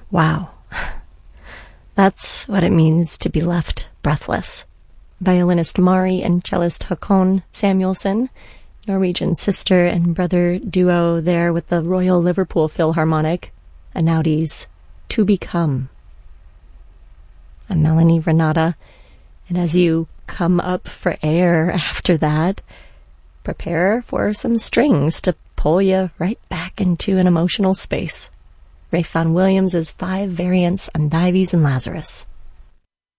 Wow. That's what it means to be left breathless. Violinist Mari and cellist Håkon Samuelsson, Norwegian sister and brother duo there with the Royal Liverpool Philharmonic, Anaudi's To Become. I'm Melanie Renata, and as you come up for air after that, prepare for some strings to pull you right back into an emotional space. Ralph Vaughan Williams' 5 variants on Dives and Lazarus.